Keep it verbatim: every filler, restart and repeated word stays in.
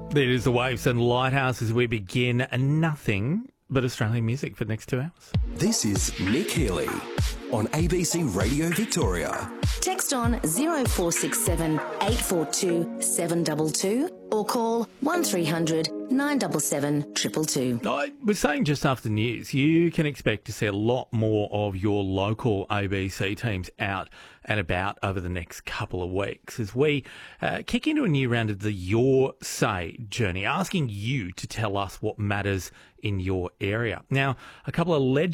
There is the Waves and Lighthouse as we begin nothing but Australian music for the next two hours. This is Nick Healy on A B C Radio Victoria. Text on zero four six seven eight four two seven two two or call one three hundred nine seven seven two two two. I was saying just after the news, you can expect to see a lot more of your local A B C teams out and about over the next couple of weeks as we uh, kick into a new round of the Your Say journey, asking you to tell us what matters in your area. Now, a couple of legends